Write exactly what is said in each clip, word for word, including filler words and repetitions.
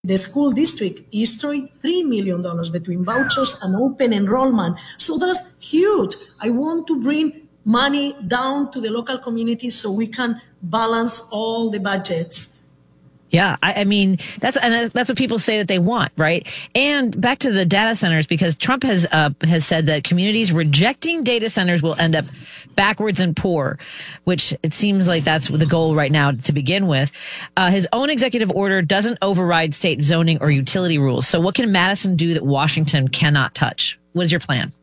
the school district destroyed three million dollars between vouchers and open enrollment. So that's huge. I want to bring money down to the local communities so we can balance all the budgets. Yeah, I, I mean, that's and that's what people say that they want, right? And back to the data centers, because Trump has uh, has said that communities rejecting data centers will end up backwards and poor, which it seems like that's the goal right now to begin with. Uh, his own executive order doesn't override state zoning or utility rules. So what can Madison do that Washington cannot touch? What is your plan?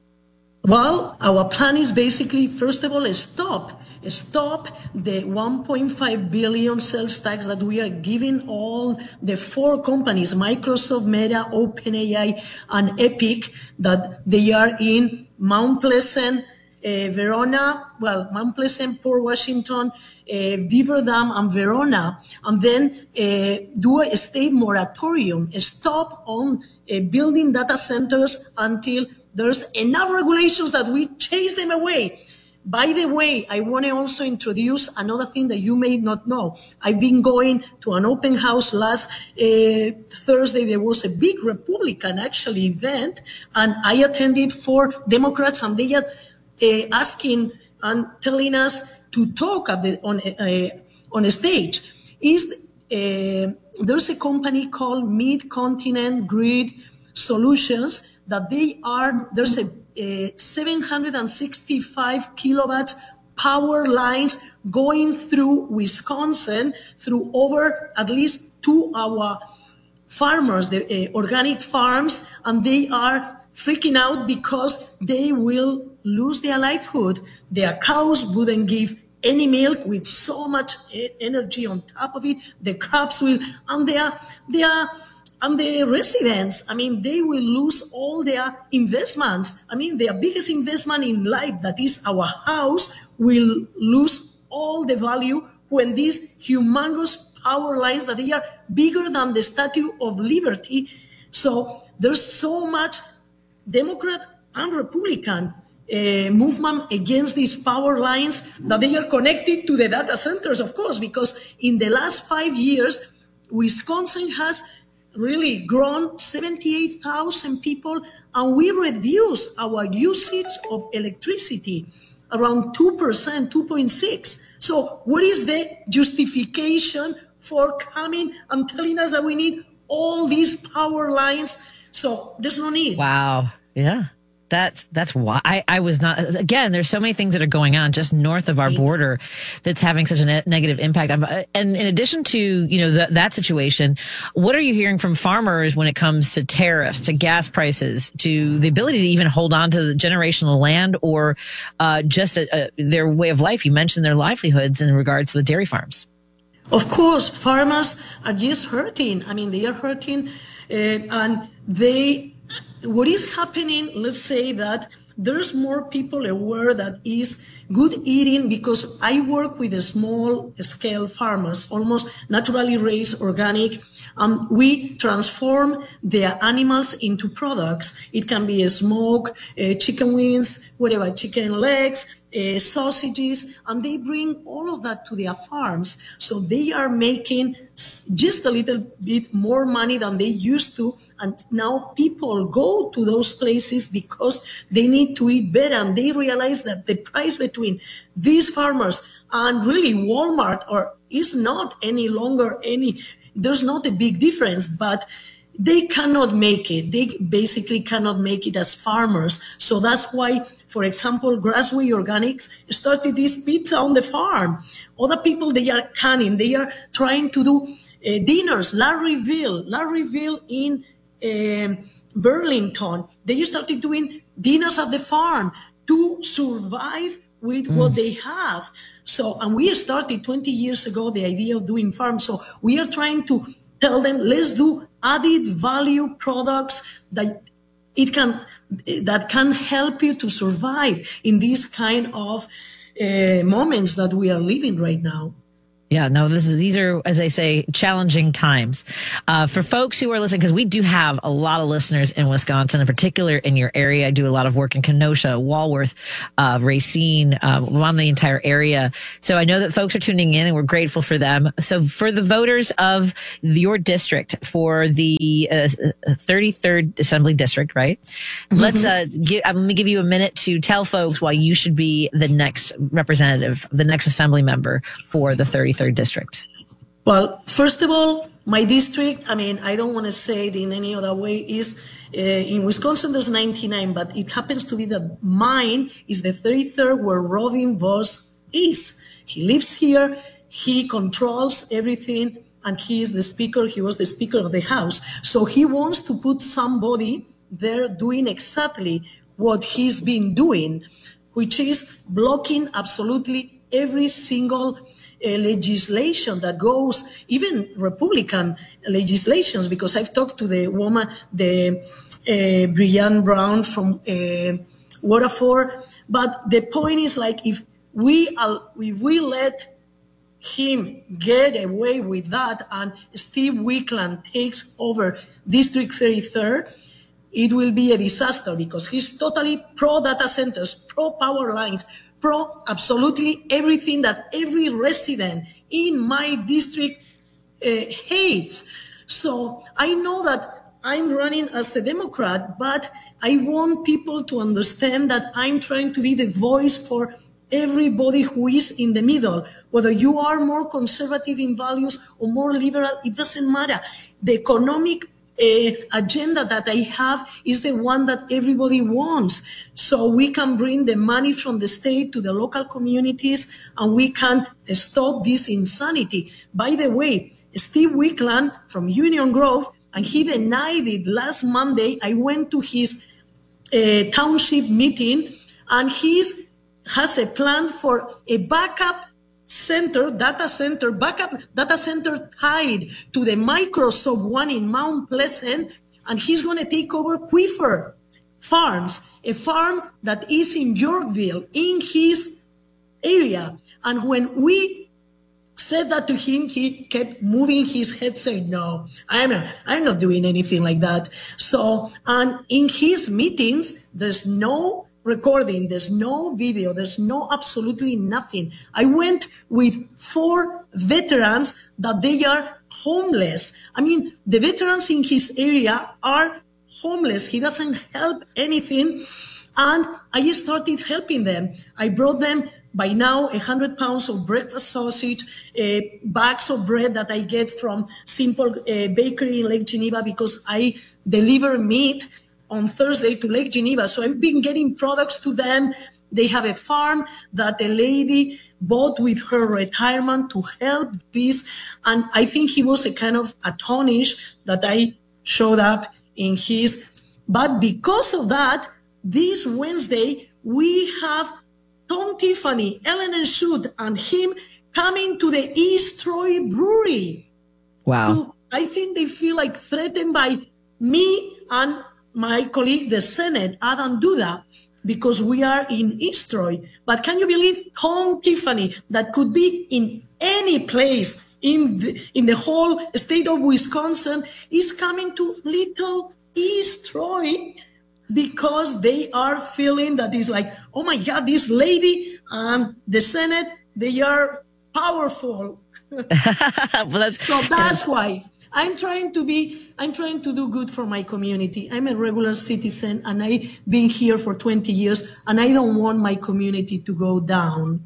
Well, our plan is basically, first of all, stop. Stop the one point five billion sales tax that we are giving all the four companies, Microsoft, Meta, OpenAI, and Epic, that they are in Mount Pleasant, uh, Verona, well, Mount Pleasant, Port Washington, uh, Beaver Dam, and Verona, and then uh, do a state moratorium. Stop on uh, building data centers until there's enough regulations that we chase them away. By the way, I want to also introduce another thing that you may not know. I've been going to an open house last uh, Thursday. There was a big Republican actually event, and I attended for Democrats, and they are uh, asking and telling us to talk at the, on, a, on a stage. Is uh, there's a company called Mid-Continent Grid Solutions that they are, there's a Uh, seven hundred sixty-five kilowatt power lines going through Wisconsin, through over at least two our farmers, the uh, organic farms, and they are freaking out because they will lose their livelihood. Their cows wouldn't give any milk with so much energy on top of it. The crops will, and they are, they are, and the residents, I mean, they will lose all their investments. I mean, their biggest investment in life, that is our house, will lose all the value when these humongous power lines that they are bigger than the Statue of Liberty. So there's so much Democrat and Republican uh, movement against these power lines that they are connected to the data centers, of course, because in the last five years, Wisconsin has really grown seventy-eight thousand people, and we reduce our usage of electricity around two percent, two point six. So what is the justification for coming and telling us that we need all these power lines? So there's no need. Wow. Yeah. That's that's why I, I was not. Again, there's so many things that are going on just north of our border that's having such a ne- negative impact. And in addition to, you know, the, that situation, what are you hearing from farmers when it comes to tariffs, to gas prices, to the ability to even hold on to the generational land, or uh, just a, a, their way of life? You mentioned their livelihoods in regards to the dairy farms. Of course, farmers are just hurting. I mean, they are hurting, uh, and they. What is happening, let's say that there's more people aware that is good eating, because I work with the small scale farmers, almost naturally raised organic. Um, we transform their animals into products. It can be a smoke, uh, chicken wings, whatever, chicken legs, uh, sausages, and they bring all of that to their farms. So they are making just a little bit more money than they used to. And now people go to those places because they need to eat better, and they realize that the price between these farmers and really Walmart or is not any longer any, there's not a big difference, but they cannot make it. They basically cannot make it as farmers. So that's why, for example, Grassway Organics started this pizza on the farm. Other people, they are canning. They are trying to do uh, dinners. Larryville, Larryville in Uh, Burlington, they started doing dinners at the farm to survive with mm. what they have. So, and we started twenty years ago the idea of doing farms. So we are trying to tell them, let's do added value products that it can that can help you to survive in these kind of uh, moments that we are living right now. Yeah, no, this is, these are, as I say, challenging times. Uh, for folks who are listening, because we do have a lot of listeners in Wisconsin, in particular in your area. I do a lot of work in Kenosha, Walworth, uh, Racine, uh, around the entire area. So I know that folks are tuning in and we're grateful for them. So for the voters of your district, for the uh, thirty-third Assembly District, right? Mm-hmm. Let's, uh, give, uh, let me give you a minute to tell folks why you should be the next representative, the next Assembly member for the thirty-third District. Well, first of all, my district, I mean, I don't want to say it in any other way, is uh, in Wisconsin there's ninety-nine, but it happens to be that mine is the thirty-third where Robin Vos is. He lives here, he controls everything, and he is the speaker, he was the speaker of the House. So he wants to put somebody there doing exactly what he's been doing, which is blocking absolutely every single Uh, legislation that goes, even Republican legislations, because I've talked to the woman, the uh, Brianne Brown from uh, Waterford, but the point is like if we uh, if we let him get away with that and Steve Wickland takes over District thirty-third, it will be a disaster because he's totally pro data centers, pro power lines, pro absolutely everything that every resident in my district uh, hates. So I know that I'm running as a Democrat, but I want people to understand that I'm trying to be the voice for everybody who is in the middle. Whether you are more conservative in values or more liberal, it doesn't matter. The economic Uh, agenda that I have is the one that everybody wants. So we can bring the money from the state to the local communities and we can stop this insanity. By the way, Steve Wickland from Union Grove, and he denied it last Monday. I went to his uh, township meeting and he has a plan for a backup center, data center, backup data center tied to the Microsoft one in Mount Pleasant, and he's going to take over Quifer Farms, a farm that is in Yorkville, in his area. And when we said that to him, he kept moving his head, saying, no, I'm not, I'm not doing anything like that. So, and in his meetings, there's no recording, there's no video, there's no absolutely nothing. I went with four veterans that they are homeless. I mean, the veterans in his area are homeless. He doesn't help anything. And I started helping them. I brought them by now one hundred pounds of breakfast sausage, uh, bags of bread that I get from Simple uh, Bakery in Lake Geneva because I deliver meat on Thursday to Lake Geneva. So I've been getting products to them. They have a farm that a lady bought with her retirement to help this. And I think he was a kind of astonished that I showed up in his. But because of that, this Wednesday, we have Tom Tiffany, Ellen and Shoot, and him coming to the East Troy Brewery. Wow. To, I think they feel like threatened by me and my colleague, the Senate, Adam Duda, because we are in East Troy. But can you believe Tom Tiffany, that could be in any place in the, in the whole state of Wisconsin, is coming to Little East Troy because they are feeling that it's like, oh my God, this lady and the Senate, they are powerful. Well, that's, so that's why. I'm trying to be, I'm trying to do good for my community. I'm a regular citizen and I've been here for twenty years and I don't want my community to go down.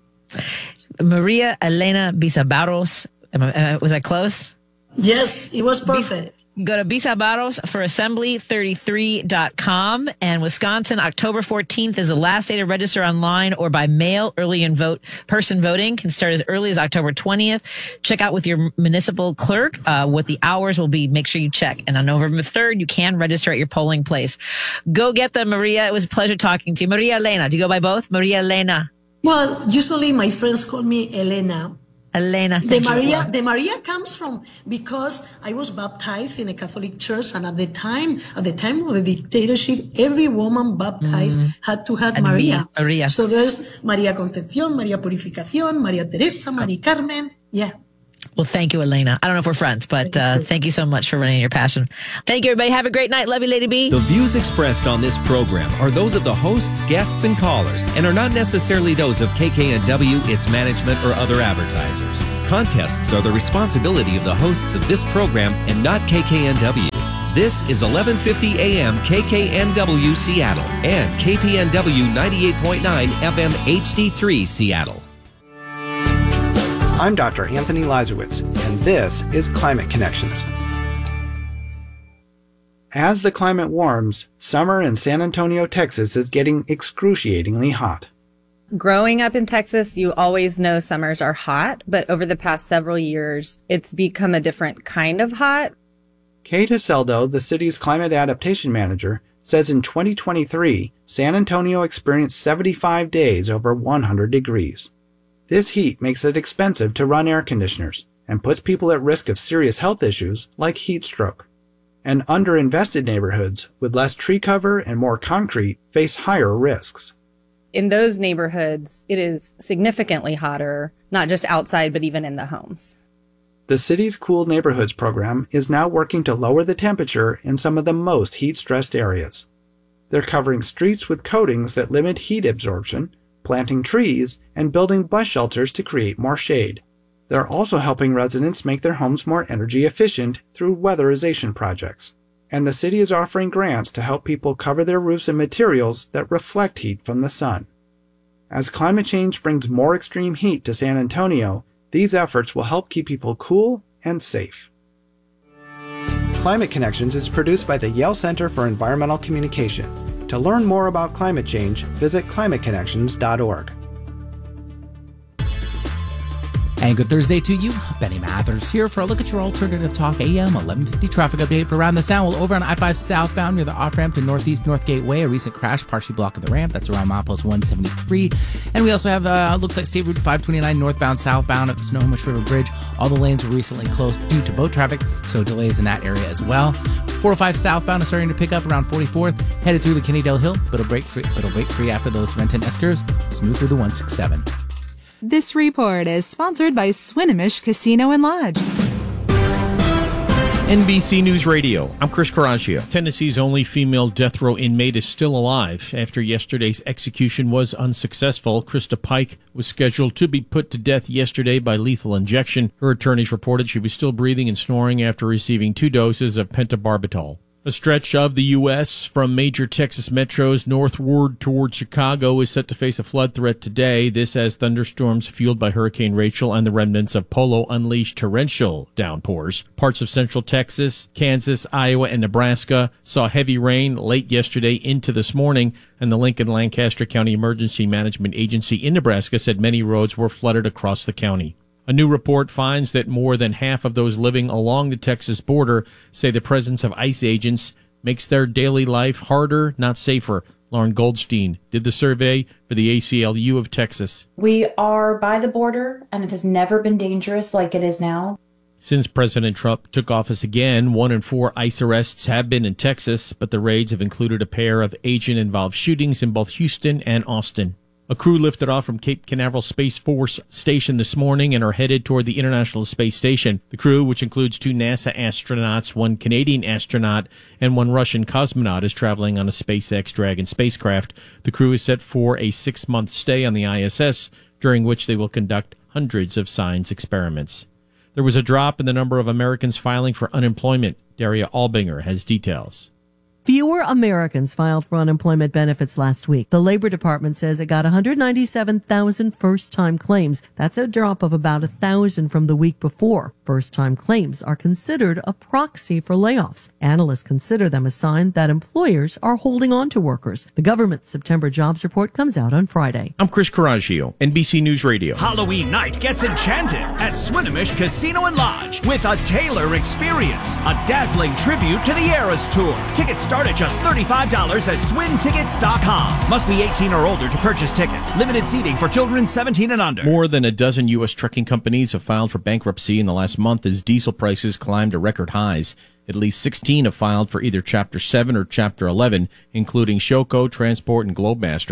Maria Elena Bisabarros, uh, was I close? Yes, it was perfect. Go to Bisabarros for assembly thirty-three dot com. And Wisconsin, October fourteenth is the last day to register online or by mail. Early and vote person voting can start as early as October twentieth. Check out with your municipal clerk uh, what the hours will be. Make sure you check. And on November third, you can register at your polling place. Go get them, Maria. It was a pleasure talking to you. Maria Elena. Do you go by both? Maria Elena. Well, usually my friends call me Elena. Elena. The Maria, the Maria comes from because I was baptized in a Catholic church, and at the time, at the time of the dictatorship, every woman baptized mm. had to have Maria. Maria. So there's Maria Concepción, Maria Purificación, Maria Teresa, Maria Carmen. Yeah. Well, thank you, Elena. I don't know if we're friends, but uh, thank you so much for running your passion. Thank you, everybody. Have a great night. Love you, Lady B. The views expressed on this program are those of the hosts, guests, and callers, and are not necessarily those of K K N W, its management, or other advertisers. Contests are the responsibility of the hosts of this program and not K K N W. This is eleven fifty A M K K N W Seattle and K P N W ninety-eight point nine F M H D three Seattle. I'm Doctor Anthony Lazarowitz, and this is Climate Connections. As the climate warms, summer in San Antonio, Texas is getting excruciatingly hot. Growing up in Texas, you always know summers are hot, but over the past several years, it's become a different kind of hot. Kate Iseldo, the city's climate adaptation manager, says in twenty twenty-three, San Antonio experienced seventy-five days over one hundred degrees. This heat makes it expensive to run air conditioners and puts people at risk of serious health issues like heat stroke. And underinvested neighborhoods with less tree cover and more concrete face higher risks. In those neighborhoods, it is significantly hotter, not just outside, but even in the homes. The city's Cool Neighborhoods program is now working to lower the temperature in some of the most heat-stressed areas. They're covering streets with coatings that limit heat absorption, planting trees, and building bus shelters to create more shade. They're also helping residents make their homes more energy efficient through weatherization projects. And the city is offering grants to help people cover their roofs in materials that reflect heat from the sun. As climate change brings more extreme heat to San Antonio, these efforts will help keep people cool and safe. Climate Connections is produced by the Yale Center for Environmental Communication. To learn more about climate change, visit climate connections dot org. And good Thursday to you. Benny Mathers here for a look at your Alternative Talk A M eleven fifty traffic update for around the sound. Well, over on I five southbound near the off-ramp to Northeast North Gateway, a recent crash partially blocking the ramp. That's around milepost one seventy-three. And we also have, uh, looks like State Route five twenty-nine northbound southbound at the Snohomish River Bridge. All the lanes were recently closed due to boat traffic, so delays in that area as well. four oh five southbound is starting to pick up around forty-fourth, headed through the Kennydale Hill, but it'll break free, but it'll break free after those Renton S-curves. Smooth through the one sixty-seven. This report is sponsored by Swinomish Casino and Lodge. N B C News Radio, I'm Chris Caraccio. Tennessee's only female death row inmate is still alive. After yesterday's execution was unsuccessful, Krista Pike was scheduled to be put to death yesterday by lethal injection. Her attorneys reported she was still breathing and snoring after receiving two doses of pentobarbital. A stretch of the U S from major Texas metros northward toward Chicago is set to face a flood threat today. This as thunderstorms fueled by Hurricane Rachel and the remnants of Polo unleashed torrential downpours. Parts of central Texas, Kansas, Iowa, and Nebraska saw heavy rain late yesterday into this morning, and the Lincoln-Lancaster County Emergency Management Agency in Nebraska said many roads were flooded across the county. A new report finds that more than half of those living along the Texas border say the presence of ICE agents makes their daily life harder, not safer. Lauren Goldstein did the survey for the A C L U of Texas. We are by the border, and it has never been dangerous like it is now. Since President Trump took office again, one in four ICE arrests have been in Texas, but the raids have included a pair of agent-involved shootings in both Houston and Austin. A crew lifted off from Cape Canaveral Space Force Station this morning and are headed toward the International Space Station. The crew, which includes two NASA astronauts, one Canadian astronaut, and one Russian cosmonaut, is traveling on a SpaceX Dragon spacecraft. The crew is set for a six-month stay on the I S S, during which they will conduct hundreds of science experiments. There was a drop in the number of Americans filing for unemployment. Daria Albinger has details. Fewer Americans filed for unemployment benefits last week. The Labor Department says it got one hundred ninety-seven thousand first-time claims. That's a drop of about one thousand from the week before. First-time claims are considered a proxy for layoffs. Analysts consider them a sign that employers are holding on to workers. The government's September jobs report comes out on Friday. I'm Chris Caraccio, N B C News Radio. Halloween night gets enchanted at Swinomish Casino and Lodge with a Taylor experience, a dazzling tribute to the Eras Tour. Tickets start at just thirty-five dollars at swin tickets dot com. Must be eighteen or older to purchase tickets. Limited seating for children seventeen and under. More than a dozen U S trucking companies have filed for bankruptcy in the last month as diesel prices climbed to record highs. At least sixteen have filed for either Chapter seven or Chapter eleven, including Showco, Transport, and Globemaster.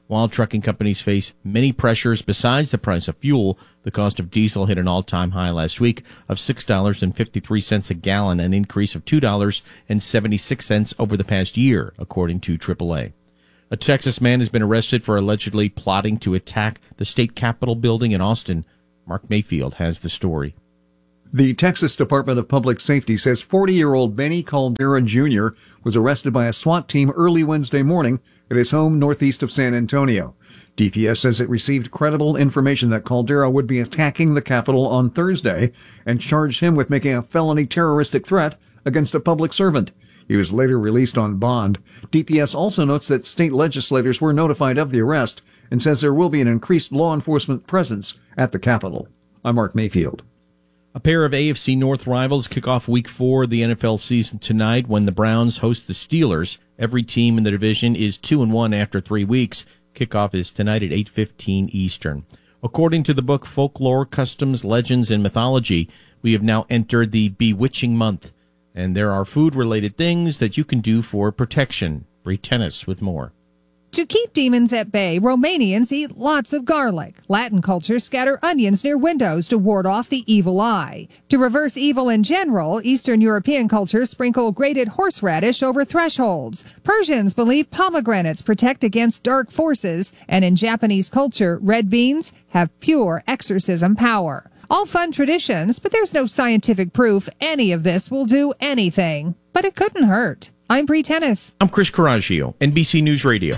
While trucking companies face many pressures besides the price of fuel, the cost of diesel hit an all-time high last week of six dollars and fifty-three cents a gallon, an increase of two dollars and seventy-six cents over the past year, according to triple A. A Texas man has been arrested for allegedly plotting to attack the state capitol building in Austin. Mark Mayfield has the story. The Texas Department of Public Safety says forty-year-old Benny Caldera Junior was arrested by a SWAT team early Wednesday morning at his home northeast of San Antonio. D P S says it received credible information that Caldera would be attacking the Capitol on Thursday and charged him with making a felony terroristic threat against a public servant. He was later released on bond. D P S also notes that state legislators were notified of the arrest and says there will be an increased law enforcement presence at the Capitol. I'm Mark Mayfield. A pair of A F C North rivals kick off week four of the N F L season tonight when the Browns host the Steelers. Every team in the division is two and one after three weeks. Kickoff is tonight at eight fifteen Eastern. According to the book Folklore, Customs, Legends, and Mythology, we have now entered the Bewitching Month, and there are food-related things that you can do for protection. Bree Tennis with more. To keep demons at bay, Romanians eat lots of garlic. Latin cultures scatter onions near windows to ward off the evil eye. To reverse evil in general, Eastern European cultures sprinkle grated horseradish over thresholds. Persians believe pomegranates protect against dark forces, and in Japanese culture, red beans have pure exorcism power. All fun traditions, but there's no scientific proof any of this will do anything. But it couldn't hurt. I'm Bree Tennis. I'm Chris Coraggio, N B C News Radio.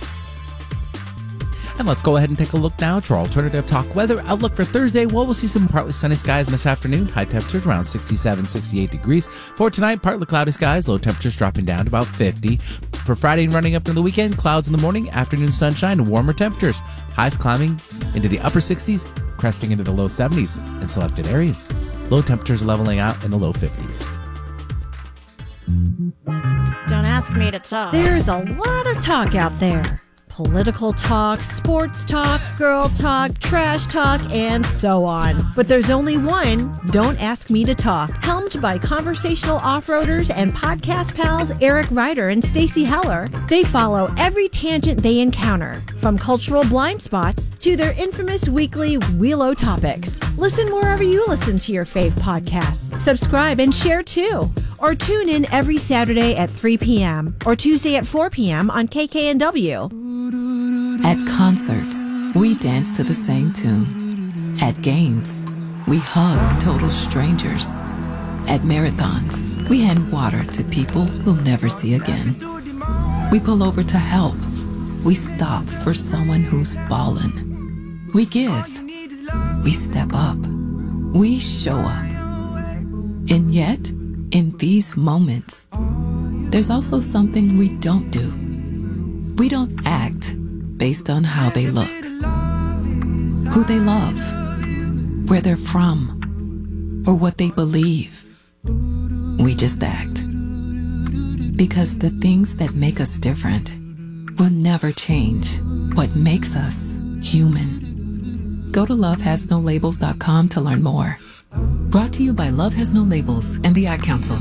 And let's go ahead and take a look now to our alternative talk weather outlook for Thursday. Well, we'll see some partly sunny skies this afternoon. High temperatures around sixty-seven, sixty-eight degrees. For tonight, partly cloudy skies. Low temperatures dropping down to about fifty. For Friday and running up into the weekend, clouds in the morning, afternoon sunshine, and warmer temperatures. Highs climbing into the upper sixties, cresting into the low seventies in selected areas. Low temperatures leveling out in the low fifties. Don't ask me to talk. There's a lot of talk out there. Political talk, sports talk, girl talk, trash talk, and so on. But there's only one, Don't Ask Me to Talk, helmed by conversational off-roaders and podcast pals Eric Ryder and Stacey Heller. They follow every tangent they encounter, from cultural blind spots to their infamous weekly Wheelo topics. Listen wherever you listen to your fave podcasts. Subscribe and share too. Or tune in every Saturday at three p.m. or Tuesday at four p.m. on K K N W. At concerts, we dance to the same tune. At games, we hug total strangers. At marathons, we hand water to people we'll never see again. We pull over to help. We stop for someone who's fallen. We give. We step up. We show up. And yet, in these moments, there's also something we don't do. We don't act based on how they look, who they love, where they're from, or what they believe. We just act. Because the things that make us different will never change what makes us human. Go to love has no labels dot com to learn more. Brought to you by Love Has No Labels and the Ad Council.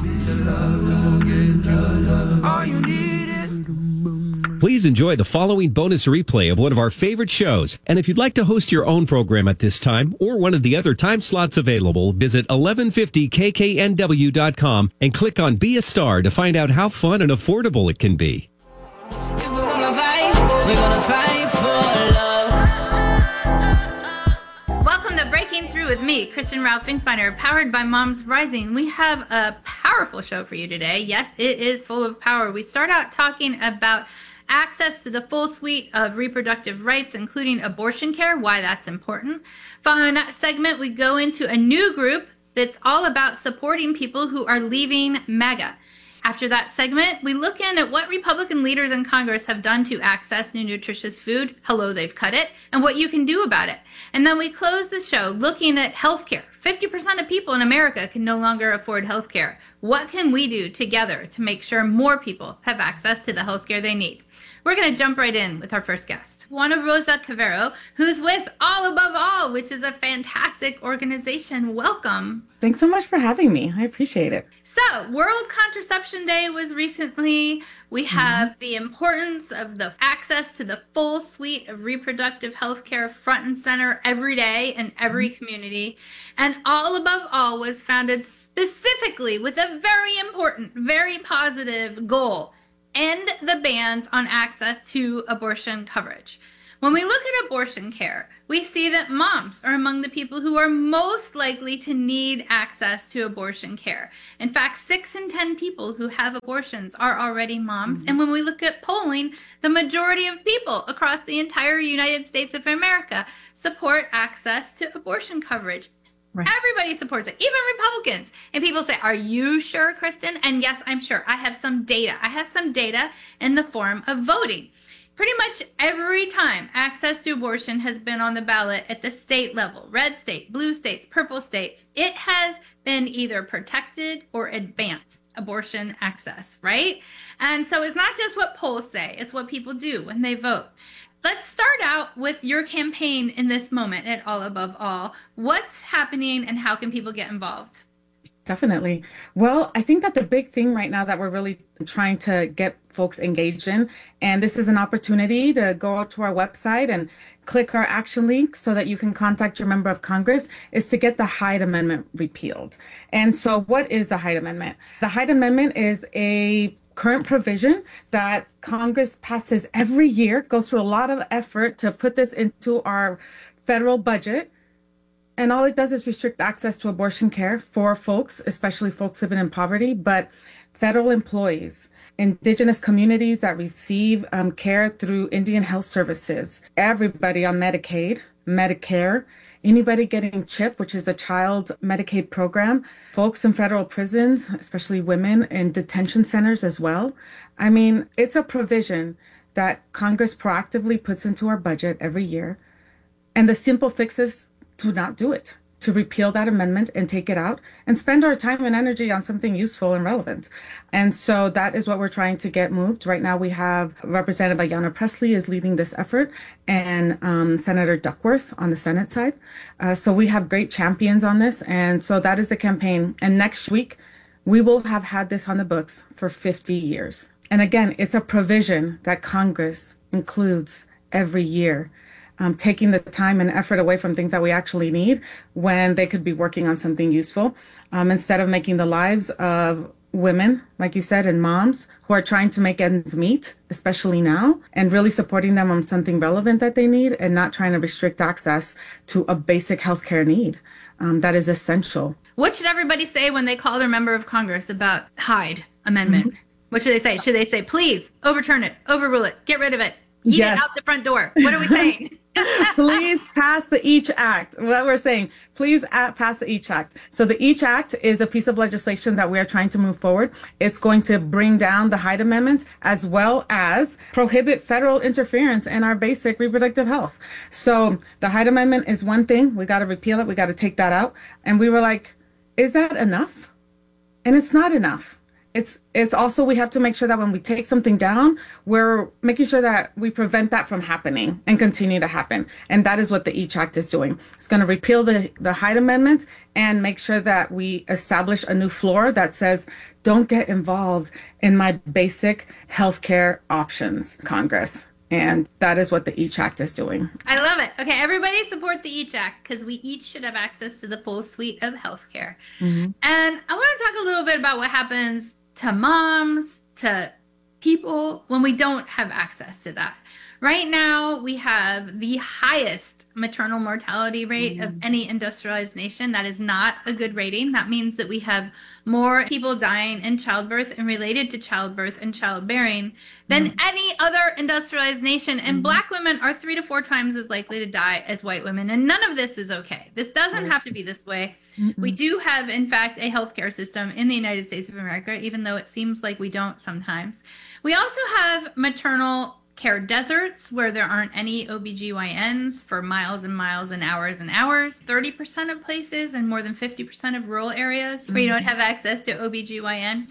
Please enjoy the following bonus replay of one of our favorite shows. And if you'd like to host your own program at this time or one of the other time slots available, visit eleven fifty K K N W dot com and click on Be a Star to find out how fun and affordable it can be. If we're gonna fight, we're gonna fight for love. Welcome to Breaking Through with me, Kristen Ralph Finkbeiner, powered by Moms Rising. We have a powerful show for you today. Yes, it is full of power. We start out talking about access to the full suite of reproductive rights, including abortion care, why that's important. Following that segment, we go into a new group that's all about supporting people who are leaving MAGA. After that segment, we look in at what Republican leaders in Congress have done to access new nutritious food, hello, they've cut it, and what you can do about it. And then we close the show looking at healthcare. fifty percent of people in America can no longer afford healthcare. What can we do together to make sure more people have access to the healthcare they need? we're going to jump right in with our first guest, Juana Rosa Cavero, who's with All Above All, which is a fantastic organization. Welcome. Thanks so much for having me. I appreciate it. So, World Contraception Day was recently. We have mm-hmm. the importance of the access to the full suite of reproductive health care front and center every day in every mm-hmm. community. And All Above All was founded specifically with a very important, very positive goal: end the bans on access to abortion coverage. When we look at abortion care, we see that moms are among the people who are most likely to need access to abortion care. In fact, six in ten people who have abortions are already moms. Mm-hmm. And when we look at polling, the majority of people across the entire United States of America support access to abortion coverage. Right. Everybody supports it, even Republicans. And people say, are you sure, Kristen? And yes, I'm sure. I have some data. I have some data in the form of voting. Pretty much every time access to abortion has been on the ballot at the state level, red state, blue states, purple states, it has been either protected or advanced abortion access, right? And so it's not just what polls say, it's what people do when they vote. Let's start out with your campaign in this moment at All Above All. What's happening and how can people get involved? Definitely. Well, I think that the big thing right now that we're really trying to get folks engaged in, and this is an opportunity to go out to our website and click our action link so that you can contact your member of Congress, is to get the Hyde Amendment repealed. And so what is the Hyde Amendment? The Hyde Amendment is a current provision that Congress passes every year, goes through a lot of effort to put this into our federal budget. And all it does is restrict access to abortion care for folks, especially folks living in poverty, but federal employees, indigenous communities that receive um, care through Indian Health Services, everybody on Medicaid, Medicare, anybody getting CHIP, which is the Child Medicaid program, folks in federal prisons, especially women in detention centers as well. I mean, it's a provision that Congress proactively puts into our budget every year. And the simple fixes to not do it, to repeal that amendment and take it out and spend our time and energy on something useful and relevant. And so that is what we're trying to get moved. Right now we have Representative Ayanna Pressley is leading this effort, and um, Senator Duckworth on the Senate side. Uh, so we have great champions on this. And so that is the campaign. And next week, we will have had this on the books for fifty years. And again, it's a provision that Congress includes every year. Um, taking the time and effort away from things that we actually need when they could be working on something useful, um, instead of making the lives of women, like you said, and moms who are trying to make ends meet, especially now, and really supporting them on something relevant that they need and not trying to restrict access to a basic healthcare need um, that is essential. What should everybody say when they call their member of Congress about Hyde Amendment? Mm-hmm. What should they say? Should they say, please overturn it, overrule it, get rid of it, eat yes. it out the front door? What are we saying? Please pass the EACH Act. What we're saying, please pass the EACH Act. So the EACH Act is a piece of legislation that we are trying to move forward. It's going to bring down the Hyde Amendment as well as prohibit federal interference in our basic reproductive health. So the Hyde Amendment is one thing. We got to repeal it. We got to take that out. And we were like, is that enough? And it's not enough. It's it's also, we have to make sure that when we take something down, we're making sure that we prevent that from happening and continue to happen. And that is what the EACH Act is doing. It's going to repeal the, the Hyde Amendment and make sure that we establish a new floor that says, don't get involved in my basic healthcare options, Congress. And that is what the EACH Act is doing. I love it. Okay, everybody support the EACH Act because we each should have access to the full suite of healthcare. Mm-hmm. And I want to talk a little bit about what happens to moms, to people when we don't have access to that. Right now, we have the highest maternal mortality rate mm-hmm. of any industrialized nation. That is not a good rating. That means that we have more people dying in childbirth and related to childbirth and childbearing than mm-hmm. any other industrialized nation. And mm-hmm. Black women are three to four times as likely to die as white women. And none of this is okay. This doesn't have to be this way. Mm-hmm. We do have, in fact, a healthcare system in the United States of America, even though it seems like we don't sometimes. We also have maternal care deserts where there aren't any O B G Y Ns for miles and miles and hours and hours. thirty percent of places and more than fifty percent of rural areas where you don't have access to O B G Y N.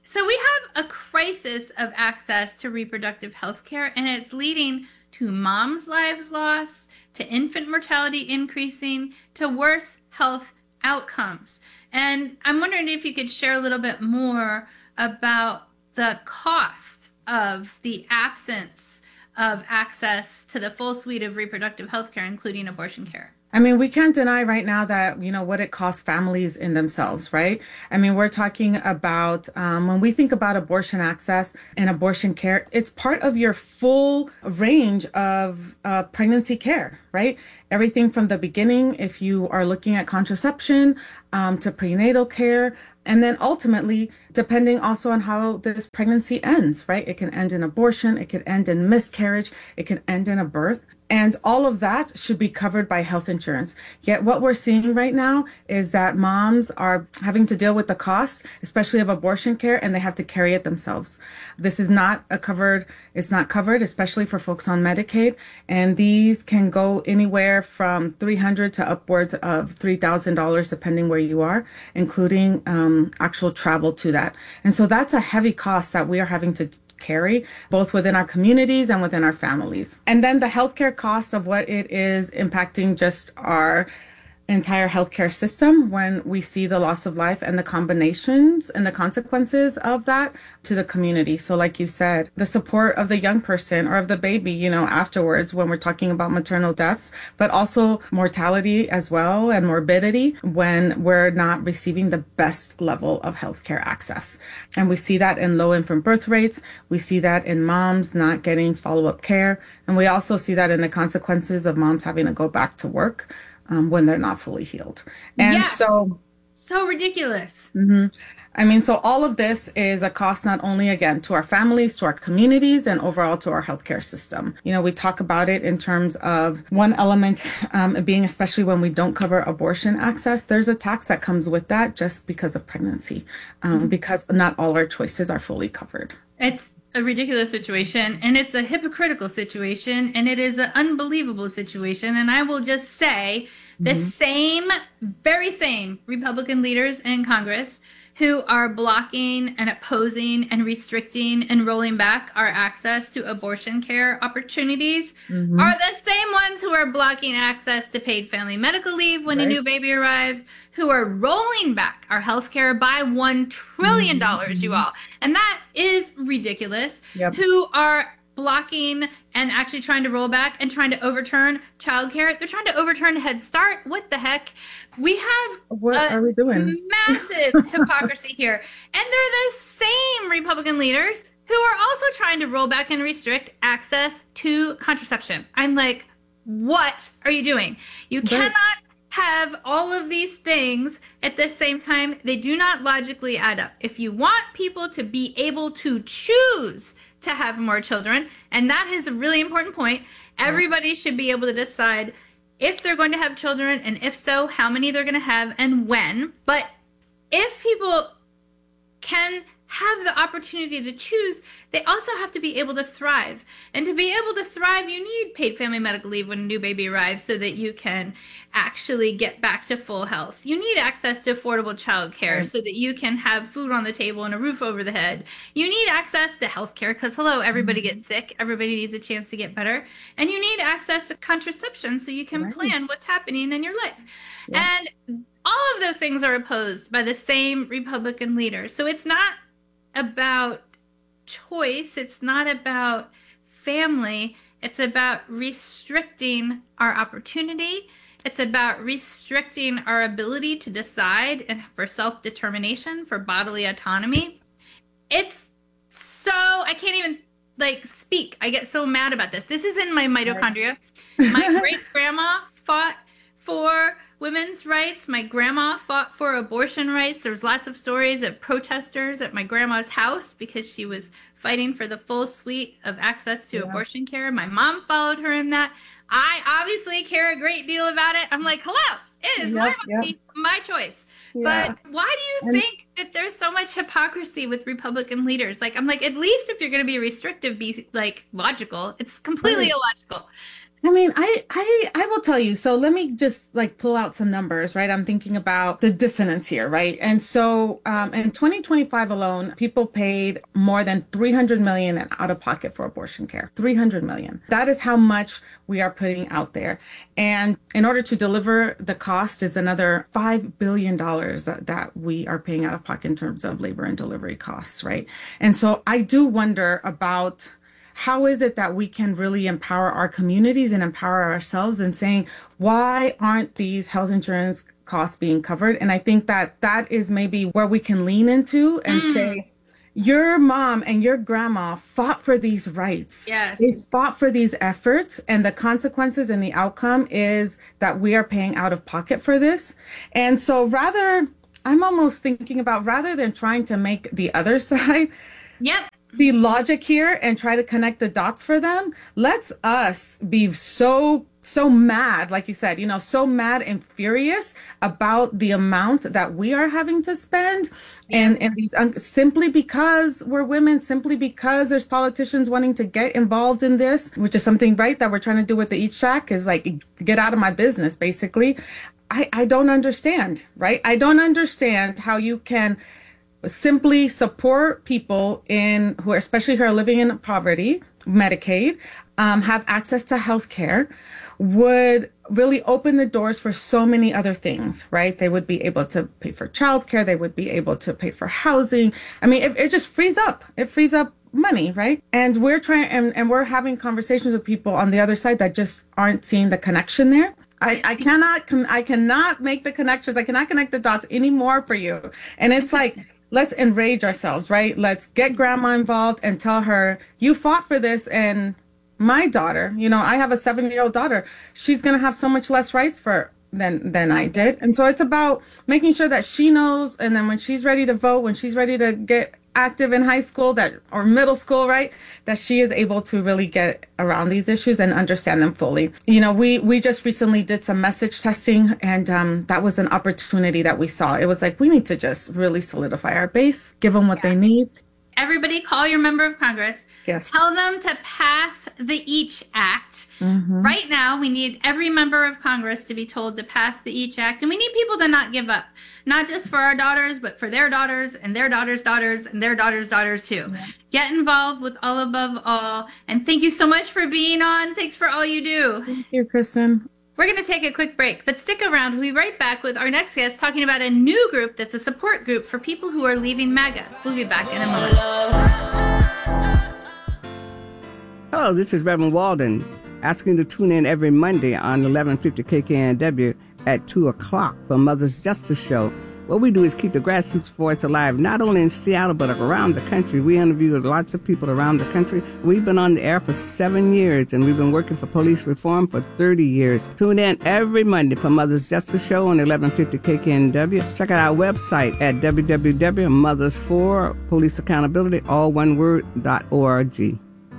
So we have a crisis of access to reproductive health care, and it's leading to moms' lives lost, to infant mortality increasing, to worse health outcomes. And I'm wondering if you could share a little bit more about the cost of the absence of access to the full suite of reproductive health care, including abortion care. I mean, we can't deny right now that, you know, what it costs families in themselves, right? I mean, we're talking about, um, when we think about abortion access and abortion care, it's part of your full range of uh, pregnancy care, right? Everything from the beginning, if you are looking at contraception, um, to prenatal care, and then ultimately, depending also on how this pregnancy ends, right? It can end in abortion, it could end in miscarriage, it can end in a birth. And all of that should be covered by health insurance. Yet what we're seeing right now is that moms are having to deal with the cost, especially of abortion care, and they have to carry it themselves. This is not a covered, it's not covered, especially for folks on Medicaid. And these can go anywhere from three hundred dollars to upwards of three thousand dollars, depending where you are, including um, actual travel to that. And so that's a heavy cost that we are having to carry, both within our communities and within our families. And then the healthcare costs of what it is impacting just our entire healthcare system when we see the loss of life and the combinations and the consequences of that to the community. So like you said, the support of the young person or of the baby, you know, afterwards when we're talking about maternal deaths, but also mortality as well and morbidity when we're not receiving the best level of healthcare access. And we see that in low infant birth rates. We see that in moms not getting follow-up care. And we also see that in the consequences of moms having to go back to work Um, when they're not fully healed. And yeah, so... So ridiculous. Mm-hmm. I mean, so all of this is a cost not only, again, to our families, to our communities, and overall to our healthcare system. You know, we talk about it in terms of one element um, being, especially when we don't cover abortion access, there's a tax that comes with that just because of pregnancy, um, mm-hmm. because not all our choices are fully covered. It's a ridiculous situation, and it's a hypocritical situation, and it is an unbelievable situation. And I will just say the mm-hmm. same, very same Republican leaders in Congress who are blocking and opposing and restricting and rolling back our access to abortion care opportunities mm-hmm. are the same ones who are blocking access to paid family medical leave when right. a new baby arrives, who are rolling back our health care by one trillion dollars, mm-hmm. you all. And that is ridiculous. Yep. Who are blocking and actually trying to roll back and trying to overturn childcare. They're trying to overturn Head Start. What the heck? We have what are we doing? Massive hypocrisy here. And they're the same Republican leaders who are also trying to roll back and restrict access to contraception. I'm like, what are you doing? You but- cannot have all of these things at the same time. They do not logically add up. If you want people to be able to choose to have more children, and that is a really important point, everybody should be able to decide if they're going to have children, and if so, how many they're going to have and when. But if people can have the opportunity to choose, they also have to be able to thrive. And to be able to thrive, you need paid family medical leave when a new baby arrives so that you can actually get back to full health. You need access to affordable child care right. so that you can have food on the table and a roof over the head. You need access to health care because, hello, everybody gets sick. Everybody needs a chance to get better. And you need access to contraception so you can right. plan what's happening in your life. Yeah. And all of those things are opposed by the same Republican leaders. So it's not about choice. It's not about family. It's about restricting our opportunity. It's about restricting our ability to decide and for self-determination, for bodily autonomy. It's so, I can't even like speak. I get so mad about this. This is in my mitochondria. My great grandma fought for women's rights. My grandma fought for abortion rights. There's lots of stories of protesters at my grandma's house because she was fighting for the full suite of access to yeah. abortion care. My mom followed her in that. I obviously care a great deal about it. I'm like, hello, it is yep, my body, yep. my choice. Yeah. But why do you and think that there's so much hypocrisy with Republican leaders? Like, I'm like, at least if you're going to be restrictive, be like logical. It's completely right. illogical. I mean, I, I, I will tell you. So let me just like pull out some numbers, right? I'm thinking about the dissonance here, right? And so um, in twenty twenty-five alone, people paid more than three hundred million in out of pocket for abortion care. three hundred million. That is how much we are putting out there. And in order to deliver the cost is another five billion dollars that, that we are paying out of pocket in terms of labor and delivery costs, right? And so I do wonder about how is it that we can really empower our communities and empower ourselves in saying, why aren't these health insurance costs being covered? And I think that that is maybe where we can lean into and mm. say, your mom and your grandma fought for these rights. Yes. They fought for these efforts, and the consequences and the outcome is that we are paying out of pocket for this. And so rather, I'm almost thinking about rather than trying to make the other side yep. the logic here and try to connect the dots for them, let's us be so so mad, like you said, you know, so mad and furious about the amount that we are having to spend, and and these un- simply because we're women, simply because there's politicians wanting to get involved in this, which is something, right, that we're trying to do with the Eat Shack, is like, get out of my business, basically. I I don't understand, right? I don't understand how you can simply support people in who are, especially who are living in poverty, Medicaid, um, have access to health care, would really open the doors for so many other things, right? They would be able to pay for childcare. They would be able to pay for housing. I mean, it, it just frees up. It frees up money, right? And we're trying, and, and we're having conversations with people on the other side that just aren't seeing the connection there. I, I cannot, I cannot make the connections. I cannot connect the dots anymore for you. And it's like, let's enrage ourselves, right? Let's get grandma involved and tell her, you fought for this. And my daughter, you know, I have a seven-year-old daughter. She's going to have so much less rights for than than I did. And so it's about making sure that she knows. And then when she's ready to vote, when she's ready to get active in high school that or middle school, right, that she is able to really get around these issues and understand them fully. You know, we we just recently did some message testing, and um, that was an opportunity that we saw. It was like, we need to just really solidify our base, give them what yeah. they need. Everybody call your member of Congress. Yes. Tell them to pass the Each Act. Mm-hmm. Right now, we need every member of Congress to be told to pass the Each Act. And we need people to not give up. Not just for our daughters, but for their daughters and their daughters' daughters and their daughters' daughters too. Yeah. Get involved with All Above All. And thank you so much for being on. Thanks for all you do. Thank you, Kristen. We're going to take a quick break, but stick around. We'll be right back with our next guest talking about a new group that's a support group for people who are leaving MAGA. We'll be back in a moment. Hello, this is Reverend Walden, asking you to tune in every Monday on eleven fifty K K N W at two o'clock for Mother's Justice Show. What we do is keep the grassroots voice alive, not only in Seattle, but around the country. We interview lots of people around the country. We've been on the air for seven years, and we've been working for police reform for thirty years. Tune in every Monday for Mother's Justice Show on eleven fifty K K N W. Check out our website at w w w dot mothers for police accountability, all one word, dot org.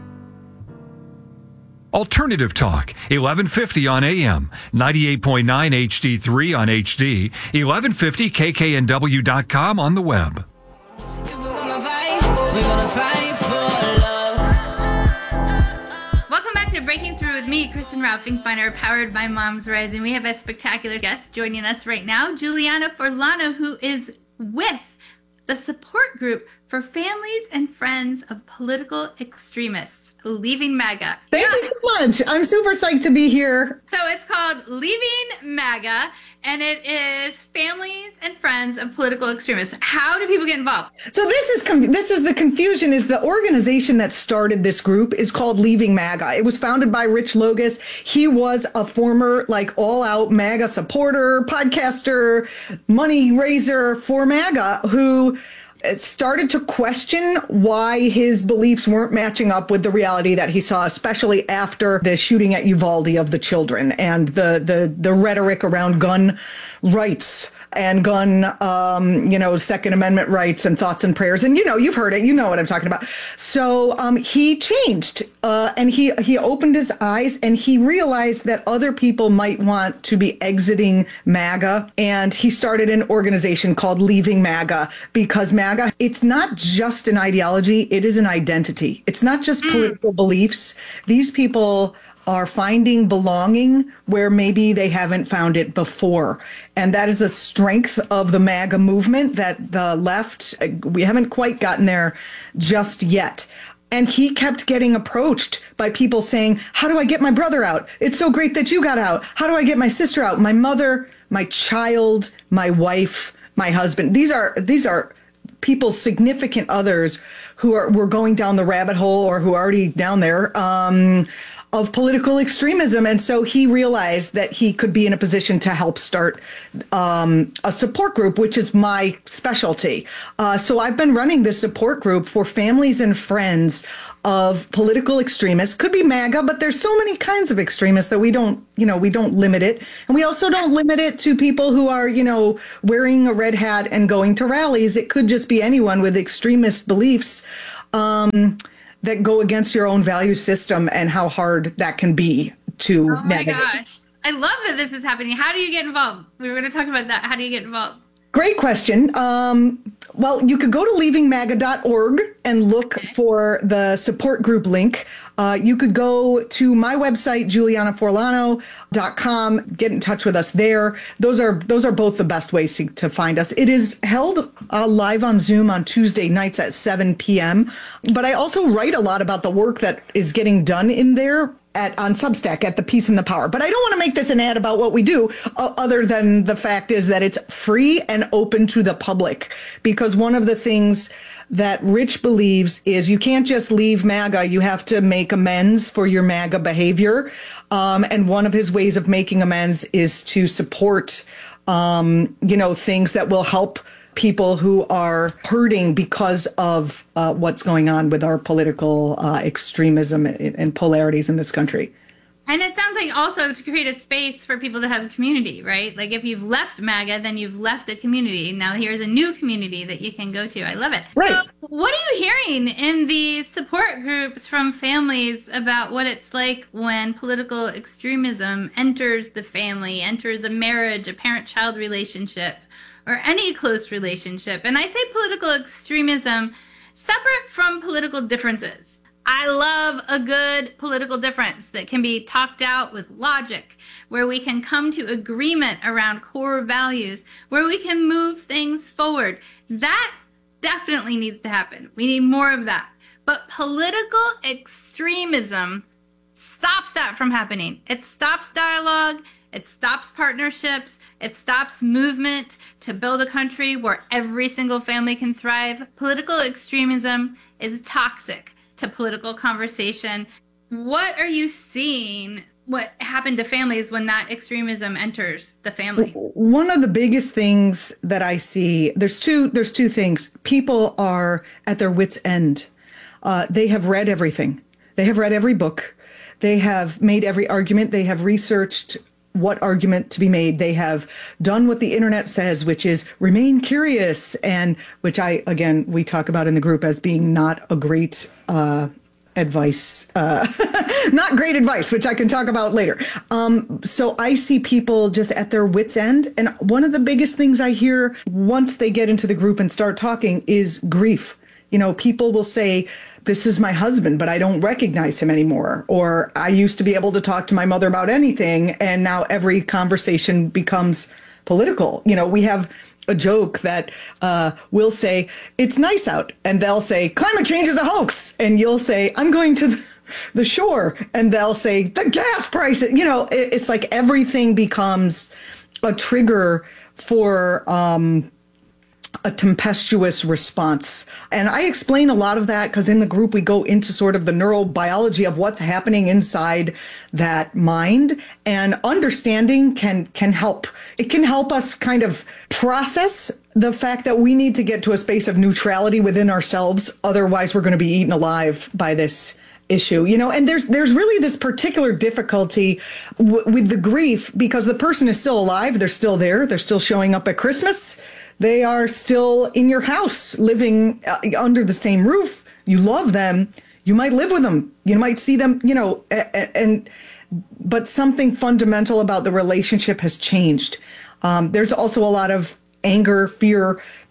Alternative Talk, eleven fifty on A M, ninety-eight point nine H D three on H D, eleven fifty K K N W dot com on the web. If we're gonna fight, we're gonna fight for love. Welcome back to Breaking Through with me, Kristen Ralph Finkbeiner, powered by Moms Rising. We have a spectacular guest joining us right now, Juliana Forlano, who is with the support group for families and friends of political extremists. Leaving MAGA. Thank yeah. you so much. I'm super psyched to be here. So it's called Leaving MAGA, and it is families and friends of political extremists. How do people get involved? So this is com- this is the confusion. Is the organization that started this group is called Leaving MAGA. It was founded by Rich Logus. He was a former like all-out MAGA supporter, podcaster, money raiser for MAGA who started to question why his beliefs weren't matching up with the reality that he saw, especially after the shooting at Uvalde of the children and the the the rhetoric around gun rights and gun, um, you know, Second Amendment rights and thoughts and prayers. And, you know, you've heard it. You know what I'm talking about. So um, he changed uh, and he he opened his eyes and he realized that other people might want to be exiting MAGA. And he started an organization called Leaving MAGA because MAGA, it's not just an ideology. It is an identity. It's not just political beliefs. These people are finding belonging where maybe they haven't found it before. And that is a strength of the MAGA movement, that the left, we haven't quite gotten there just yet. And he kept getting approached by people saying, how do I get my brother out? It's so great that you got out. How do I get my sister out? My mother, my child, my wife, my husband. These are these are people's significant others who are were going down the rabbit hole, or who are already down there, um, of political extremism. And so he realized that he could be in a position to help start um, a support group, which is my specialty. Uh, so I've been running this support group for families and friends of political extremists. Could be MAGA, but there's so many kinds of extremists that we don't, you know, we don't limit it. And we also don't limit it to people who are, you know, wearing a red hat and going to rallies. It could just be anyone with extremist beliefs um, that go against your own value system, and how hard that can be to oh my navigate. gosh. I love that this is happening. How do you get involved? We were going to talk about that. How do you get involved? Great question. Um, well, you could go to leaving maga dot org and look okay. for the support group link. Uh, you could go to my website, juliana forlano dot com, get in touch with us there. Those are those are both the best ways to, to find us. It is held uh, live on Zoom on Tuesday nights at seven p.m. But I also write a lot about the work that is getting done in there at on Substack at The Peace and the Power. But I don't want to make this an ad about what we do, uh, other than the fact is that it's free and open to the public. Because one of the things that Rich believes is you can't just leave MAGA, you have to make amends for your MAGA behavior. Um, and one of his ways of making amends is to support, um, you know, things that will help people who are hurting because of uh, what's going on with our political uh, extremism and, and polarities in this country. And it sounds like also to create a space for people to have a community, right? Like if you've left MAGA, then you've left a community. Now here's a new community that you can go to. I love it. Right. So what are you hearing in the support groups from families about what it's like when political extremism enters the family, enters a marriage, a parent-child relationship, or any close relationship? And I say political extremism separate from political differences. I love a good political difference that can be talked out with logic, where we can come to agreement around core values, where we can move things forward. That definitely needs to happen. We need more of that. But political extremism stops that from happening. It stops dialogue. It stops partnerships. It stops movement to build a country where every single family can thrive. Political extremism is toxic to political conversation. What are you seeing? What happened to families when that extremism enters the family? One of the biggest things that I see, there's two, there's two things. People are at their wits' end. Uh, they have read everything. They have read every book. They have made every argument. They have researched what argument to be made. They have done what the internet says, which is remain curious, and which I, again, we talk about in the group as being not a great uh, advice, uh, not great advice, which I can talk about later. Um, so I see people just at their wits' end. And one of the biggest things I hear once they get into the group and start talking is grief. You know, people will say, this is my husband, but I don't recognize him anymore. Or I used to be able to talk to my mother about anything, and now every conversation becomes political. You know, we have a joke that uh, we'll say, it's nice out. And they'll say, climate change is a hoax. And you'll say, I'm going to the shore. And they'll say, the gas prices. You know, it, it's like everything becomes a trigger for um a tempestuous response. And I explain a lot of that because in the group we go into sort of the neurobiology of what's happening inside that mind, and understanding can can help. It can help us kind of process the fact that we need to get to a space of neutrality within ourselves. Otherwise, we're going to be eaten alive by this issue, you know. And there's there's really this particular difficulty w- with the grief because the person is still alive. They're still there. They're still showing up at Christmas. They are still in your house, living uh, under the same roof. You love them. You might live with them. You might see them, you know, and, and but something fundamental about the relationship has changed. Um, there's also a lot of anger, fear,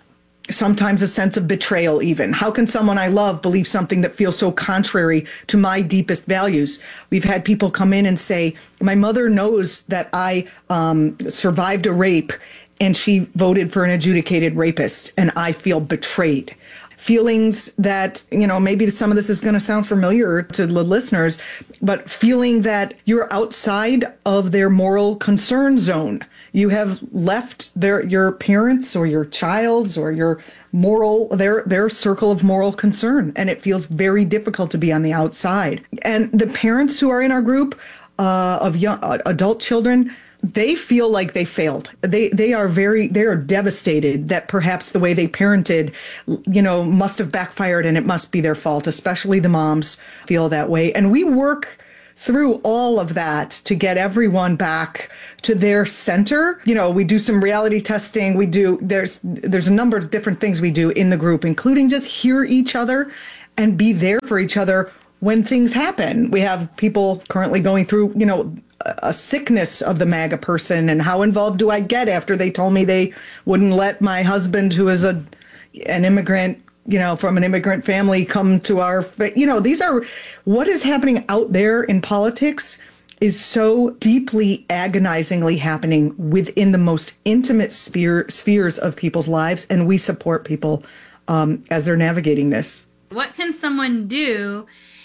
sometimes a sense of betrayal even. How can someone I love believe something that feels so contrary to my deepest values? We've had people come in and say, my mother knows that I um, survived a rape and she voted for an adjudicated rapist, and I feel betrayed. Feelings that, you know, maybe some of this is going to sound familiar to the listeners, but feeling that you're outside of their moral concern zone. You have left their your parents or your child's or your moral their their circle of moral concern, and it feels very difficult to be on the outside. And the parents who are in our group uh, of young uh, adult children, they feel like they failed. They they are very they are devastated that perhaps the way they parented, you know, must have backfired and it must be their fault. Especially the moms feel that way, and we work through all of that to get everyone back to their center. You know, we do some reality testing. We do, there's, there's a number of different things we do in the group, including just hear each other and be there for each other when things happen. We have people currently going through, you know, a sickness of the MAGA person, and how involved do I get after they told me they wouldn't let my husband, who is a, an immigrant, you know, from an immigrant family, come to our, you know, these are, what is happening out there in politics is so deeply agonizingly happening within the most intimate sphere, spheres of people's lives. And we support people um, as they're navigating this. What can someone do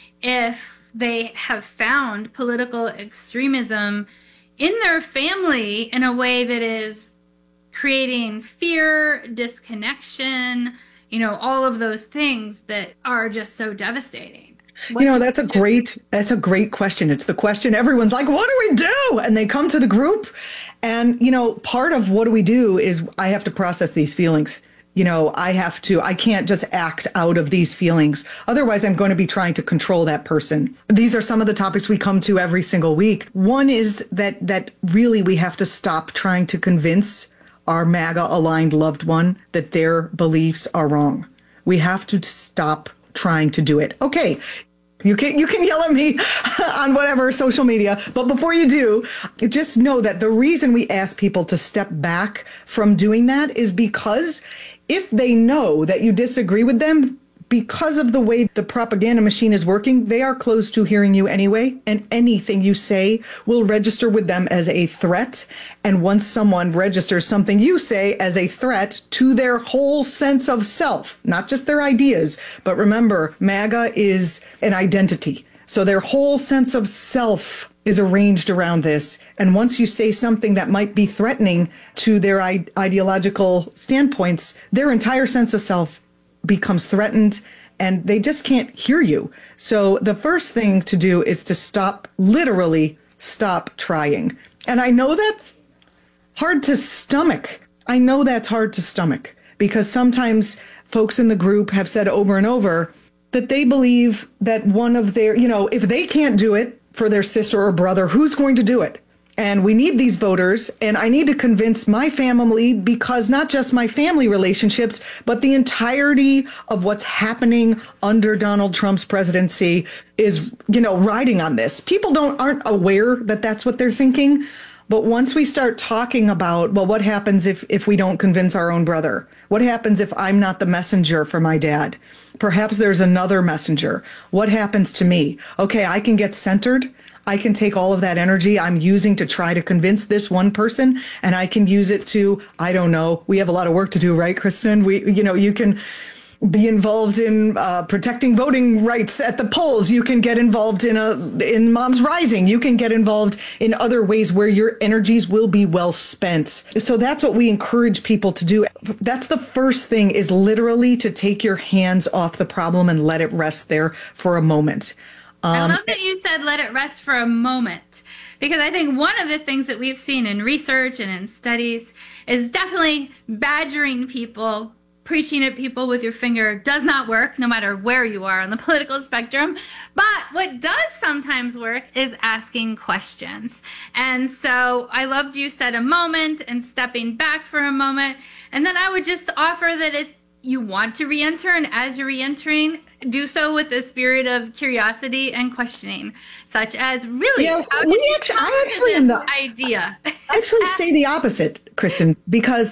if they have found political extremism in their family in a way that is creating fear, disconnection, you know, all of those things that are just so devastating? What you know, that's a great, that's a great question. It's the question everyone's like, what do we do? And they come to the group, and, you know, part of what do we do is I have to process these feelings. You know, I have to, I can't just act out of these feelings. Otherwise, I'm going to be trying to control that person. These are some of the topics we come to every single week. One is that, that really we have to stop trying to convince our MAGA aligned loved one that their beliefs are wrong. We have to stop trying to do it. Okay, you can you can yell at me on whatever social media, but before you do, just know that the reason we ask people to step back from doing that is because if they know that you disagree with them, because of the way the propaganda machine is working, they are close to hearing you anyway, and anything you say will register with them as a threat. And once someone registers something you say as a threat to their whole sense of self, not just their ideas, but remember, MAGA is an identity. So their whole sense of self is arranged around this. And once you say something that might be threatening to their I- ideological standpoints, their entire sense of self becomes threatened, and they just can't hear you. So the first thing to do is to stop, literally stop trying. And I know that's hard to stomach. I know that's hard to stomach because sometimes folks in the group have said over and over that they believe that one of their, you know, if they can't do it for their sister or brother, who's going to do it? And we need these voters, and I need to convince my family, because not just my family relationships, but the entirety of what's happening under Donald Trump's presidency is, you know, riding on this. People don't aren't aware that that's what they're thinking. But once we start talking about, well, what happens if, if we don't convince our own brother? What happens if I'm not the messenger for my dad? Perhaps there's another messenger. What happens to me? Okay, I can get centered. I can take all of that energy I'm using to try to convince this one person, and I can use it to, I don't know, we have a lot of work to do, right, Kristen? We, you know, you can be involved in uh, protecting voting rights at the polls. You can get involved in a in Moms Rising. You can get involved in other ways where your energies will be well spent. So that's what we encourage people to do. That's the first thing, is literally to take your hands off the problem and let it rest there for a moment. I Um, love that you said let it rest for a moment, because I think one of the things that we've seen in research and in studies is definitely badgering people, preaching at people with your finger does not work, no matter where you are on the political spectrum. But what does sometimes work is asking questions. And so I loved you said a moment and stepping back for a moment. And then I would just offer that if you want to re-enter, and as you're re-entering, do so with a spirit of curiosity and questioning, such as, really, Yeah, how did we you actually- come I to actually this am the- idea? I actually say the opposite, Kristen, because